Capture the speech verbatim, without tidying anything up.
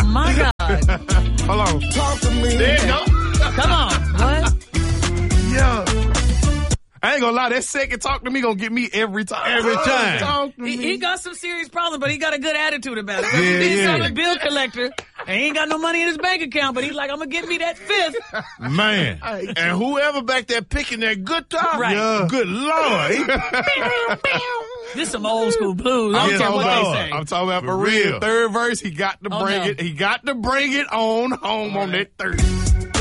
my God. Hold on. Talk to me. There you go. Come on. What? Yeah. I ain't gonna lie, that second talk to me gonna get me every time. Every time. Talk to He, me. he got some serious problems, but he got a good attitude about it. Yeah, He's yeah. a bill collector, and he ain't got no money in his bank account, but he's like, I'm going to get me that fifth. Man. And whoever back there picking that guitar, Right. yeah. Good Lord. This some old school blues. I don't Yeah, care I'm, what talking, they say. I'm talking about For for real. real. Third verse, he got to Oh, bring no. it. He got to bring it on home on that third.